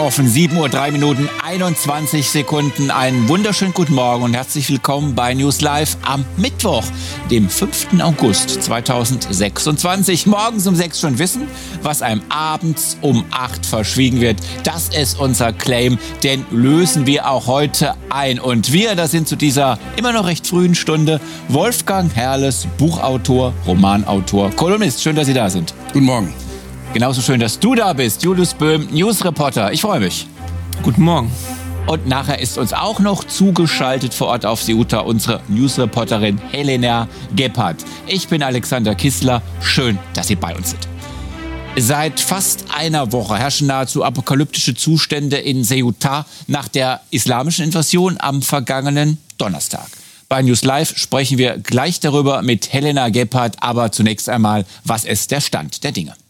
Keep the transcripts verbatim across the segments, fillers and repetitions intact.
Offen sieben Uhr drei Minuten einundzwanzig Sekunden. Einen wunderschönen guten Morgen und herzlich willkommen bei News Live am Mittwoch, dem fünften August zweitausendsechsundzwanzig. Morgens um sechs schon wissen, was einem abends um acht verschwiegen wird. Das ist unser Claim, den lösen wir auch heute ein. Und wir, das sind zu dieser immer noch recht frühen Stunde Wolfgang Herrles, Buchautor, Romanautor, Kolumnist. Schön, dass Sie da sind. Guten Morgen. Genauso schön, dass du da bist, Julius Böhm, Newsreporter. Ich freue mich. Guten Morgen. Und nachher ist uns auch noch zugeschaltet vor Ort auf Ceuta unsere Newsreporterin Helena Gebhardt. Ich bin Alexander Kissler. Schön, dass Sie bei uns sind. Seit fast einer Woche herrschen nahezu apokalyptische Zustände in Ceuta nach der islamischen Invasion am vergangenen Donnerstag. Bei News Live sprechen wir gleich darüber mit Helena Gebhardt. Aber zunächst einmal, was ist der Stand der Dinge?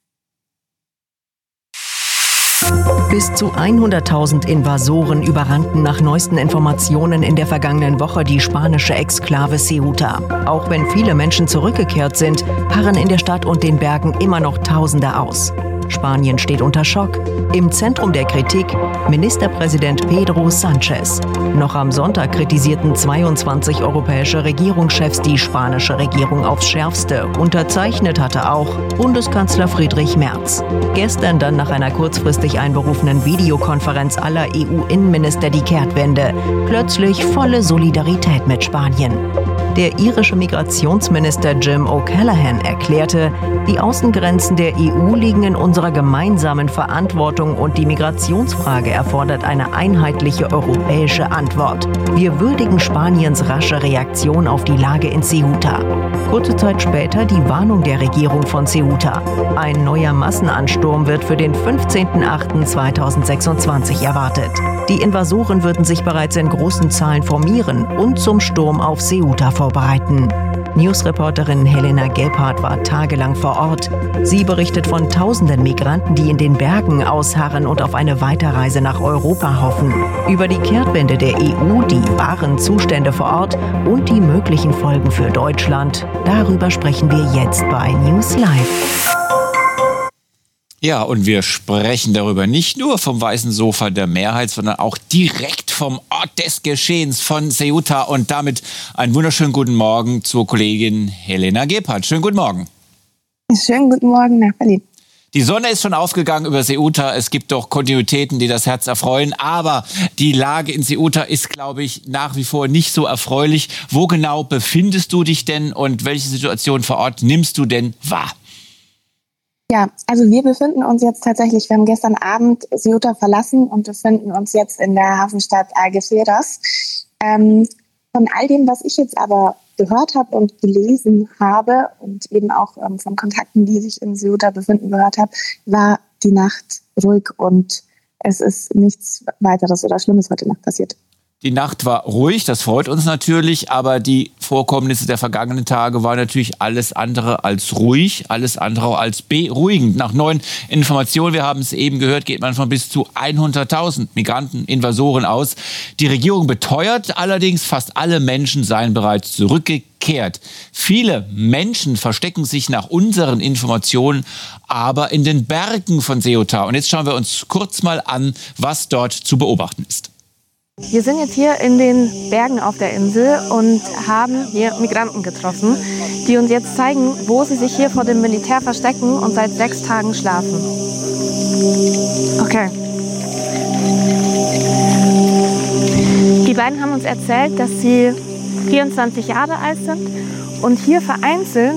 Bis zu hunderttausend Invasoren überrannten nach neuesten Informationen in der vergangenen Woche die spanische Exklave Ceuta. Auch wenn viele Menschen zurückgekehrt sind, harren in der Stadt und den Bergen immer noch Tausende aus. Spanien steht unter Schock. Im Zentrum der Kritik Ministerpräsident Pedro Sánchez. Noch am Sonntag kritisierten zweiundzwanzig europäische Regierungschefs die spanische Regierung aufs Schärfste. Unterzeichnet hatte auch Bundeskanzler Friedrich Merz. Gestern dann nach einer kurzfristig einberufenen Videokonferenz aller E U-Innenminister die Kehrtwende. Plötzlich volle Solidarität mit Spanien. Der irische Migrationsminister Jim O'Callaghan erklärte, die Außengrenzen der E U liegen in unserer gemeinsamen Verantwortung und die Migrationsfrage erfordert eine einheitliche europäische Antwort. Wir würdigen Spaniens rasche Reaktion auf die Lage in Ceuta. Kurze Zeit später die Warnung der Regierung von Ceuta. Ein neuer Massenansturm wird für den fünfzehnten achten zweitausendsechsundzwanzig erwartet. Die Invasoren würden sich bereits in großen Zahlen formieren und zum Sturm auf Ceuta vorbereiten. Newsreporterin Helena Gebhardt war tagelang vor Ort. Sie berichtet von tausenden Migranten, die in den Bergen ausharren und auf eine Weiterreise nach Europa hoffen. Über die Kehrtwende der E U, die wahren Zustände vor Ort und die möglichen Folgen für Deutschland. Darüber sprechen wir jetzt bei News Live. Ja, und wir sprechen darüber nicht nur vom weißen Sofa der Mehrheit, sondern auch direkt vom Ort des Geschehens von Ceuta. Und damit einen wunderschönen guten Morgen zur Kollegin Helena Gebhardt. Schönen guten Morgen. Schönen guten Morgen nach Berlin. Die Sonne ist schon aufgegangen über Ceuta. Es gibt doch Kontinuitäten, die das Herz erfreuen. Aber die Lage in Ceuta ist, glaube ich, nach wie vor nicht so erfreulich. Wo genau befindest du dich denn und welche Situation vor Ort nimmst du denn wahr? Ja, also wir befinden uns jetzt tatsächlich, wir haben gestern Abend Ceuta verlassen und befinden uns jetzt in der Hafenstadt Algeciras. Ähm, von all dem, was ich jetzt aber gehört habe und gelesen habe und eben auch ähm, von Kontakten, die sich in Ceuta befinden, gehört habe, war die Nacht ruhig und es ist nichts weiteres oder Schlimmes heute Nacht passiert. Die Nacht war ruhig, das freut uns natürlich, aber die Vorkommnisse der vergangenen Tage waren natürlich alles andere als ruhig, alles andere als beruhigend. Nach neuen Informationen, wir haben es eben gehört, geht man von bis zu hunderttausend Migranten, Invasoren aus. Die Regierung beteuert allerdings, fast alle Menschen seien bereits zurückgekehrt. Viele Menschen verstecken sich nach unseren Informationen aber in den Bergen von Ceuta. Und jetzt schauen wir uns kurz mal an, was dort zu beobachten ist. Wir sind jetzt hier in den Bergen auf der Insel und haben hier Migranten getroffen, die uns jetzt zeigen, wo sie sich hier vor dem Militär verstecken und seit sechs Tagen schlafen. Okay. Die beiden haben uns erzählt, dass sie vierundzwanzig Jahre alt sind und hier vereinzelt